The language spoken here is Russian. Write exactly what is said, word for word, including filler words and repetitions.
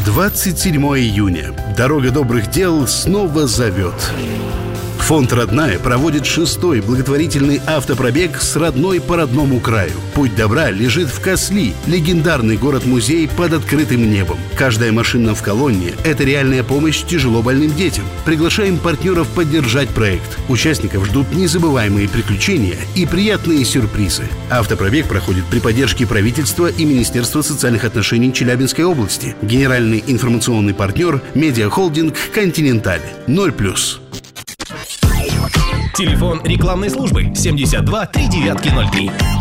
двадцать седьмого июня. Дорога добрых дел снова зовет. Фонд «Родная» проводит шестой благотворительный автопробег с родной по родному краю. Путь добра лежит в Касли, легендарный город-музей под открытым небом. Каждая машина в колонне – это реальная помощь тяжело больным детям. Приглашаем партнеров поддержать проект. Участников ждут незабываемые приключения и приятные сюрпризы. Автопробег проходит при поддержке правительства и Министерства социальных отношений Челябинской области. Генеральный информационный партнер – медиахолдинг «Континенталь». ноль плюс. Телефон рекламной службы семьдесят два три девятки ноль три.